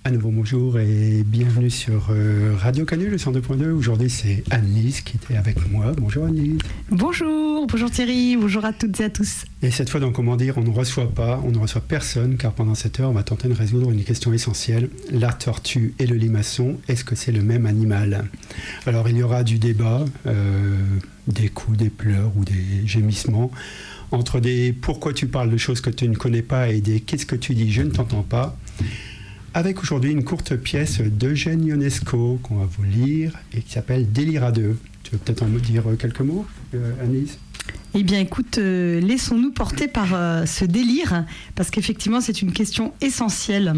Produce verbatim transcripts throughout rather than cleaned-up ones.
À nouveau bonjour et bienvenue sur euh, Radio Canu, le cent deux point deux. Aujourd'hui c'est Annelise qui était avec moi. Bonjour Annelise. Bonjour, bonjour Thierry, bonjour à toutes et à tous. Et cette fois dans Comment dire, on ne reçoit pas, on ne reçoit personne car pendant cette heure on va tenter de résoudre une question essentielle. La tortue et le limaçon, est-ce que c'est le même animal? Alors il y aura du débat, euh, des coups, des pleurs ou des gémissements, entre des pourquoi tu parles de choses que tu ne connais pas et des qu'est-ce que tu dis, je ne t'entends pas. Avec aujourd'hui une courte pièce d'Eugène Ionesco qu'on va vous lire et qui s'appelle Délire à deux. Tu veux peut-être en dire quelques mots, euh, Annelise ? Eh bien écoute, euh, laissons-nous porter par euh, ce délire, parce qu'effectivement c'est une question essentielle.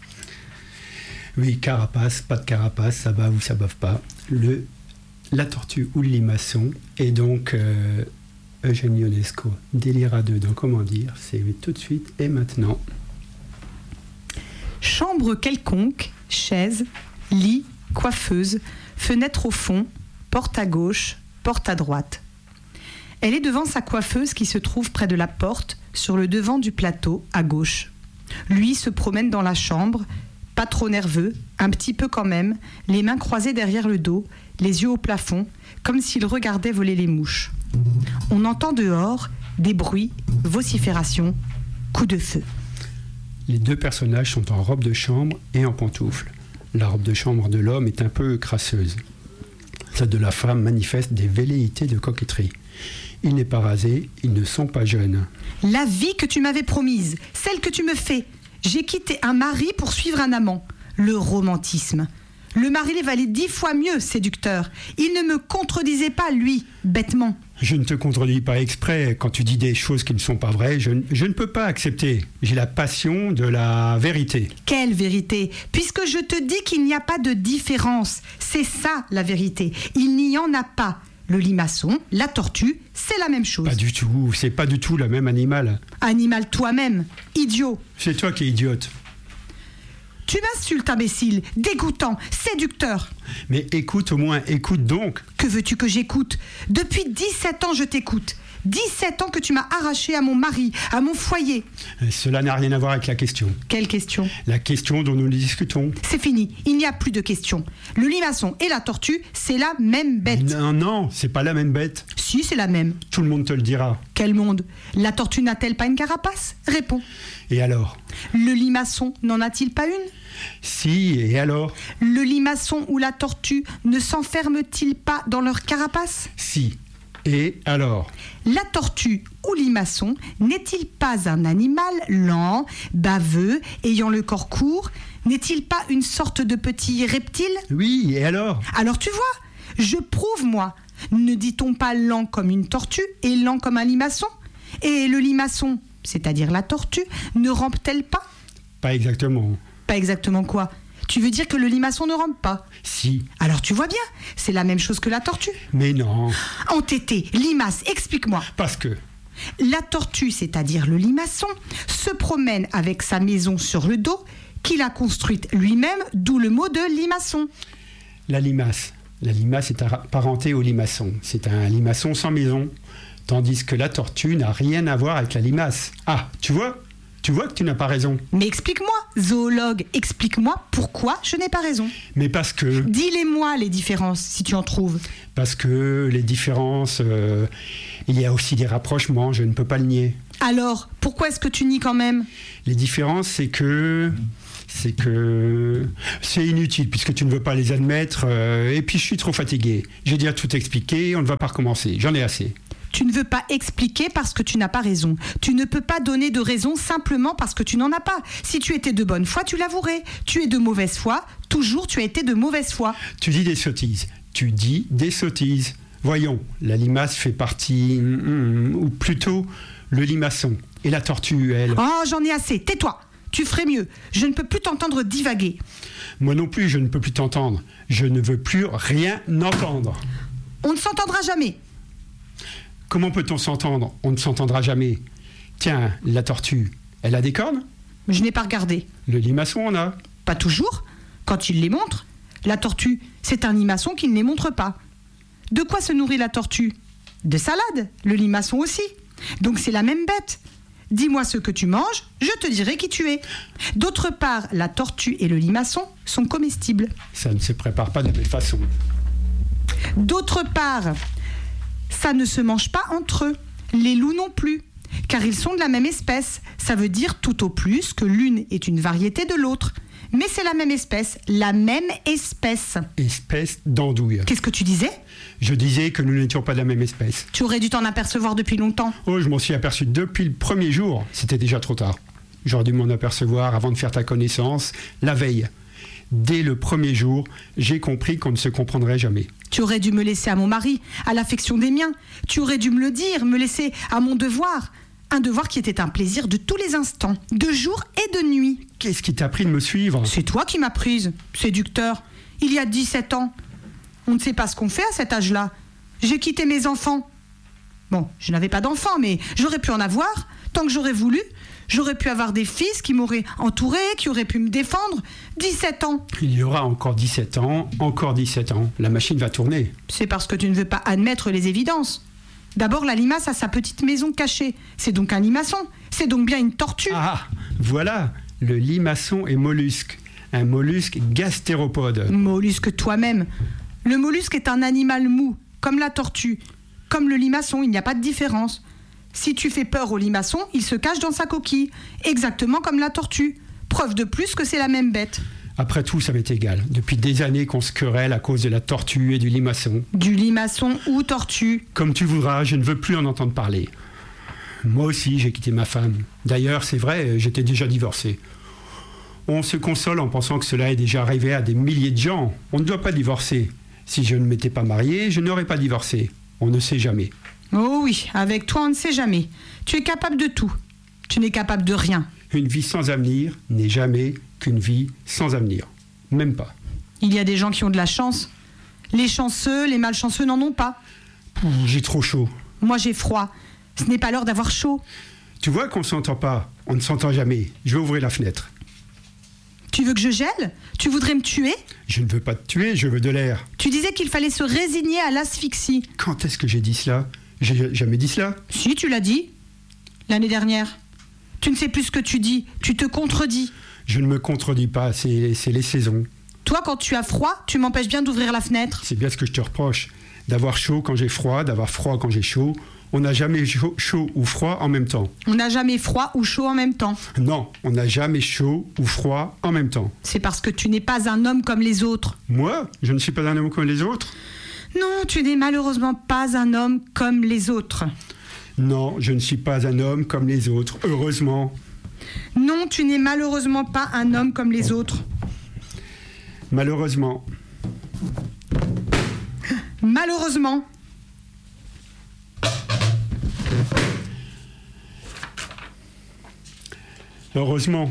Oui, carapace, pas de carapace, ça bave ou ça bave pas. Le, la tortue ou le limaçon. Et donc euh, Eugène Ionesco, Délire à deux, donc comment dire, c'est tout de suite et maintenant. Chambre quelconque, chaise, lit, coiffeuse, fenêtre au fond, porte à gauche, porte à droite. Elle est devant sa coiffeuse qui se trouve près de la porte, sur le devant du plateau, à gauche. Lui se promène dans la chambre, pas trop nerveux, un petit peu quand même, les mains croisées derrière le dos, les yeux au plafond, comme s'il regardait voler les mouches. On entend dehors des bruits, vociférations, coups de feu. Les deux personnages sont en robe de chambre et en pantoufles. La robe de chambre de l'homme est un peu crasseuse. Celle de la femme manifeste des velléités de coquetterie. Il n'est pas rasé, ils ne sont pas jeunes. La vie que tu m'avais promise, celle que tu me fais. J'ai quitté un mari pour suivre un amant. Le romantisme. Le mari les valait dix fois mieux, séducteur. Il ne me contredisait pas, lui, bêtement. Je ne te contredis pas exprès. Quand tu dis des choses qui ne sont pas vraies, je, je ne peux pas accepter. J'ai la passion de la vérité. Quelle vérité? Puisque je te dis qu'il n'y a pas de différence. C'est ça, la vérité. Il n'y en a pas. Le limaçon, la tortue, c'est la même chose. Pas du tout. C'est pas du tout le même animal. Animal toi-même. Idiot. C'est toi qui es idiote. Tu m'insultes, imbécile, dégoûtant, séducteur. Mais écoute au moins, écoute donc. Que veux-tu que j'écoute? Depuis dix-sept ans, je t'écoute. dix-sept ans que tu m'as arraché à mon mari, à mon foyer. Cela n'a rien à voir avec la question. Quelle question? La question dont nous discutons. C'est fini, il n'y a plus de question. Le limaçon et la tortue, c'est la même bête. Non, non, c'est pas la même bête. Si, c'est la même. Tout le monde te le dira. Quel monde? La tortue n'a-t-elle pas une carapace? Réponds. Et alors? Le limaçon n'en a-t-il pas une? Si, et alors? Le limaçon ou la tortue ne s'enferment-ils pas dans leur carapace? Si, et alors? La tortue ou limaçon n'est-il pas un animal lent, baveux, ayant le corps court? N'est-il pas une sorte de petit reptile? Oui, et alors? Alors tu vois, je prouve moi. Ne dit-on pas lent comme une tortue et lent comme un limaçon? Et le limaçon, c'est-à-dire la tortue, ne rampe-t-elle pas? Pas exactement. Pas exactement quoi? Tu veux dire que le limaçon ne rampe pas? Si. Alors tu vois bien, c'est la même chose que la tortue. Mais non. Entêté, limace, explique-moi. Parce que? La tortue, c'est-à-dire le limaçon, se promène avec sa maison sur le dos, qu'il a construite lui-même, d'où le mot de limaçon. La limace. La limace est apparentée au limaçon. C'est un limaçon sans maison. Tandis que la tortue n'a rien à voir avec la limace. Ah, tu vois? Tu vois que tu n'as pas raison. Mais explique-moi, zoologue, explique-moi pourquoi je n'ai pas raison. Mais parce que... Dis-les-moi les différences, si tu en trouves. Parce que les différences, euh, il y a aussi des rapprochements, je ne peux pas le nier. Alors, pourquoi est-ce que tu nies quand même? Les différences, c'est que... C'est que... C'est inutile, puisque tu ne veux pas les admettre, euh, et puis je suis trop fatigué. J'ai déjà tout expliqué, on ne va pas recommencer, j'en ai assez. Tu ne veux pas expliquer parce que tu n'as pas raison. Tu ne peux pas donner de raison simplement parce que tu n'en as pas. Si tu étais de bonne foi, tu l'avouerais. Tu es de mauvaise foi, toujours tu as été de mauvaise foi. Tu dis des sottises. Tu dis des sottises. Voyons, la limace fait partie... Mm, mm, ou plutôt, le limaçon. Et la tortue, elle... Oh, j'en ai assez. Tais-toi. Tu ferais mieux. Je ne peux plus t'entendre divaguer. Moi non plus, je ne peux plus t'entendre. Je ne veux plus rien entendre. On ne s'entendra jamais. Comment peut-on s'entendre? On ne s'entendra jamais. Tiens, la tortue, elle a des cornes? Je n'ai pas regardé. Le limaçon en a. Pas toujours. Quand il les montre. La tortue, c'est un limaçon qui ne les montre pas. De quoi se nourrit la tortue? De salade. Le limaçon aussi. Donc c'est la même bête. dis-moi ce que tu manges, je te dirai qui tu es. D'autre part, la tortue et le limaçon sont comestibles. Ça ne se prépare pas de la même façon. D'autre part, ça ne se mange pas entre eux, les loups non plus, car ils sont de la même espèce. Ça veut dire tout au plus que l'une est une variété de l'autre. Mais c'est la même espèce, la même espèce. Espèce d'andouille. Qu'est-ce que tu disais ? Je disais que nous n'étions pas de la même espèce. Tu aurais dû t'en apercevoir depuis longtemps. Oh, je m'en suis aperçu depuis le premier jour. C'était déjà trop tard. J'aurais dû m'en apercevoir avant de faire ta connaissance, la veille. Dès le premier jour, j'ai compris qu'on ne se comprendrait jamais. Tu aurais dû me laisser à mon mari, à l'affection des miens. Tu aurais dû me le dire, me laisser à mon devoir. Un devoir qui était un plaisir de tous les instants, de jour et de nuit. Qu'est-ce qui t'a pris de me suivre ? C'est toi qui m'as prise, séducteur. Il y a dix-sept ans. On ne sait pas ce qu'on fait à cet âge-là. J'ai quitté mes enfants. Bon, je n'avais pas d'enfants, mais j'aurais pu en avoir, tant que j'aurais voulu. J'aurais pu avoir des fils qui m'auraient entouré, qui auraient pu me défendre. dix-sept ans. Il y aura encore dix-sept ans, encore dix-sept ans. La machine va tourner. C'est parce que tu ne veux pas admettre les évidences. D'abord, la limace a sa petite maison cachée. C'est donc un limaçon. C'est donc bien une tortue. Ah, voilà, le limaçon est mollusque. Un mollusque gastéropode. Mollusque toi-même. Le mollusque est un animal mou, comme la tortue. Comme le limaçon, il n'y a pas de différence. Si tu fais peur au limaçon, il se cache dans sa coquille. Exactement comme la tortue. Preuve de plus que c'est la même bête. Après tout, ça m'est égal. Depuis des années qu'on se querelle à cause de la tortue et du limaçon. Du limaçon ou tortue. Comme tu voudras, je ne veux plus en entendre parler. Moi aussi, j'ai quitté ma femme. D'ailleurs, c'est vrai, j'étais déjà divorcé. On se console en pensant que cela est déjà arrivé à des milliers de gens. On ne doit pas divorcer. Si je ne m'étais pas marié, je n'aurais pas divorcé. On ne sait jamais. Oh oui, avec toi, on ne sait jamais. Tu es capable de tout. Tu n'es capable de rien. Une vie sans avenir n'est jamais qu'une vie sans avenir. Même pas. Il y a des gens qui ont de la chance. Les chanceux, les malchanceux n'en ont pas. Pouh, j'ai trop chaud. Moi, j'ai froid. Ce n'est pas l'heure d'avoir chaud. Tu vois qu'on ne s'entend pas. On ne s'entend jamais. Je vais ouvrir la fenêtre. Tu veux que je gèle ? Tu voudrais me tuer ? Je ne veux pas te tuer, je veux de l'air. Tu disais qu'il fallait se résigner à l'asphyxie. Quand est-ce que j'ai dit cela ? J'ai jamais dit cela ? Si, tu l'as dit. L'année dernière. Tu ne sais plus ce que tu dis. Tu te contredis. Je ne me contredis pas, c'est, c'est les saisons. Toi, quand tu as froid, tu m'empêches bien d'ouvrir la fenêtre. C'est bien ce que je te reproche. D'avoir chaud quand j'ai froid, d'avoir froid quand j'ai chaud. On n'a jamais chaud, chaud ou froid en même temps. On n'a jamais froid ou chaud en même temps. Non, on n'a jamais chaud ou froid en même temps. C'est parce que tu n'es pas un homme comme les autres. Moi ? Je ne suis pas un homme comme les autres ? Non, tu n'es malheureusement pas un homme comme les autres. Non, je ne suis pas un homme comme les autres, heureusement. Non, tu n'es malheureusement pas un homme comme les autres. Malheureusement. Malheureusement. Heureusement.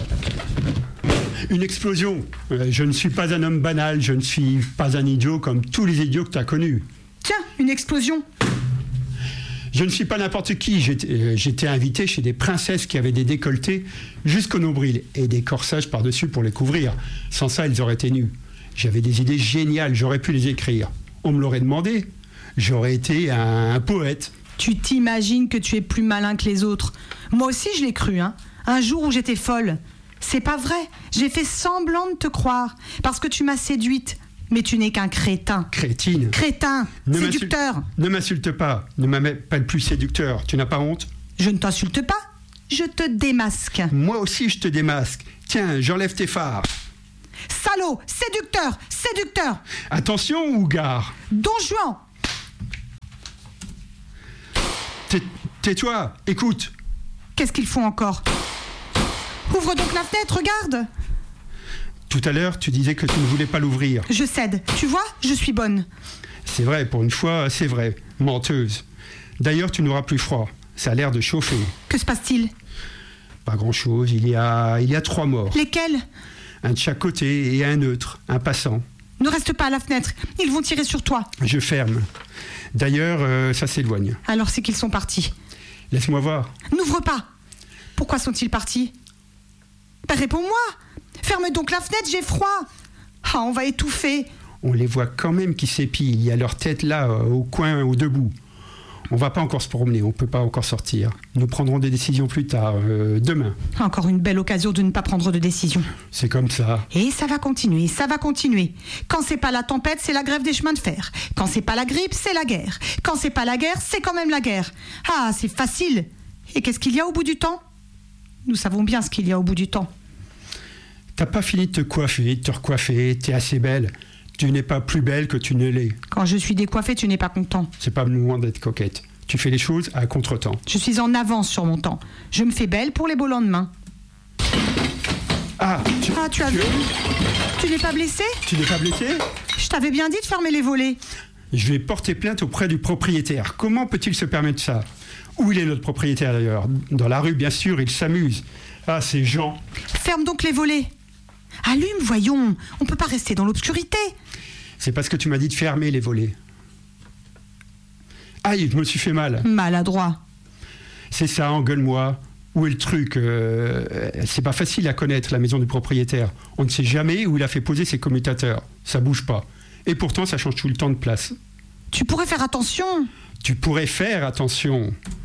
Une explosion. Euh, je ne suis pas un homme banal, je ne suis pas un idiot comme tous les idiots que tu as connus. Tiens, une explosion. Je ne suis pas n'importe qui. J'étais, euh, j'étais invité chez des princesses qui avaient des décolletés jusqu'au nombril et des corsages par-dessus pour les couvrir. Sans ça, elles auraient été nues. J'avais des idées géniales, j'aurais pu les écrire. On me l'aurait demandé. J'aurais été un, un poète. Tu t'imagines que tu es plus malin que les autres. Moi aussi, je l'ai cru, hein. Un jour où j'étais folle. C'est pas vrai. J'ai fait semblant de te croire. Parce que tu m'as séduite. Mais tu n'es qu'un crétin. Crétine. Crétin. Ne séducteur. m'insulte, ne m'insulte pas. Ne m'appelle plus séducteur. Tu n'as pas honte ? Je ne t'insulte pas. Je te démasque. Moi aussi, je te démasque. Tiens, j'enlève tes phares. Salaud. Séducteur. Séducteur. Attention, Ougar. Don Juan. Tais- Tais-toi. Écoute. Qu'est-ce qu'ils font encore ? Ouvre donc la fenêtre, regarde. Tout à l'heure, tu disais que tu ne voulais pas l'ouvrir. Je cède. Tu vois, je suis bonne. C'est vrai, pour une fois, c'est vrai. Menteuse. D'ailleurs, tu n'auras plus froid. Ça a l'air de chauffer. Que se passe-t-il ? Pas grand-chose. Il y a, il y a trois morts. Lesquels ? Un de chaque côté et un neutre, un passant. Ne reste pas à la fenêtre. Ils vont tirer sur toi. Je ferme. D'ailleurs, euh, ça s'éloigne. Alors c'est qu'ils sont partis. Laisse-moi voir. N'ouvre pas. Pourquoi sont-ils partis ? Ben, réponds-moi. Ferme donc la fenêtre, j'ai froid. Ah, on va étouffer. On les voit quand même qui s'épient. Il y a leur tête là, euh, au coin, au debout. On va pas encore se promener, on peut pas encore sortir. Nous prendrons des décisions plus tard, euh, demain. Encore une belle occasion de ne pas prendre de décision. C'est comme ça. Et ça va continuer, ça va continuer. Quand c'est pas la tempête, c'est la grève des chemins de fer. Quand c'est pas la grippe, c'est la guerre. Quand c'est pas la guerre, c'est quand même la guerre. Ah, c'est facile. Et qu'est-ce qu'il y a au bout du temps ? Nous savons bien ce qu'il y a au bout du temps. T'as pas fini de te coiffer, de te recoiffer, t'es assez belle. Tu n'es pas plus belle que tu ne l'es. Quand je suis décoiffée, tu n'es pas content. C'est pas le moment d'être coquette. Tu fais les choses à contre-temps. Je suis en avance sur mon temps. Je me fais belle pour les beaux lendemains. Ah, tu, ah, tu as tu vu ? Tu n'es pas blessé ? Tu n'es pas blessé ? Je t'avais bien dit de fermer les volets. Je vais porter plainte auprès du propriétaire. Comment peut-il se permettre ça ? Où il est notre propriétaire d'ailleurs ? Dans la rue, bien sûr, il s'amuse. Ah, ces gens. Ferme donc les volets. Allume, voyons. On ne peut pas rester dans l'obscurité. C'est parce que tu m'as dit de fermer les volets. Aïe, je me suis fait mal. Maladroit. C'est ça, engueule-moi. Où est le truc ? euh, C'est pas facile à connaître, la maison du propriétaire. On ne sait jamais où il a fait poser ses commutateurs. Ça bouge pas. Et pourtant, ça change tout le temps de place. Tu pourrais faire attention. Tu pourrais faire attention.